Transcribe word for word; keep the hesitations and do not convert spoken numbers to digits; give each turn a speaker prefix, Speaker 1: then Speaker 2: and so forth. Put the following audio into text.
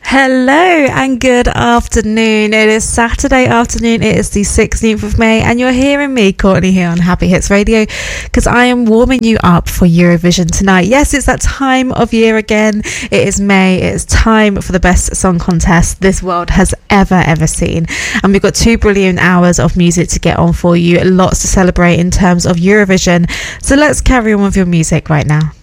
Speaker 1: Hello and good afternoon. It is Saturday afternoon. It is the sixteenth of May and you're hearing me, Courtney, here on Happy Hits Radio because I am warming you up for Eurovision tonight. Yes, it's that time of year again. It is May. It is time for the best song contest this world has ever, ever seen. And we've got two brilliant hours of music to get on for you. Lots to celebrate in terms of Eurovision. So let's carry on with your music right now.